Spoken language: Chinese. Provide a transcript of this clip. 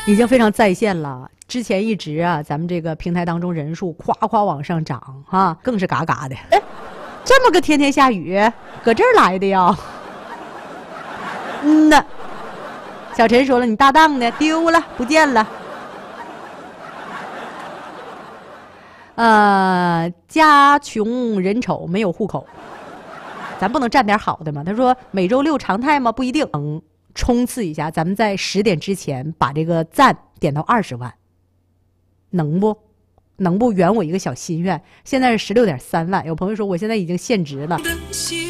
已经非常在线了。之前一直啊，咱们这个平台当中人数夸夸往上涨哈，更是嘎嘎的。哎，这么个天天下雨，搁这儿来的呀？呐，小陈说了，你搭档呢？丢了，不见了。家穷人丑，没有户口，咱不能占点好的吗？他说每周6常态吗？不一定。冲刺一下，咱们在10点之前把这个赞点到20万，能不？能不圆我一个小心愿？现在是16.3万，有朋友说我现在已经现值了。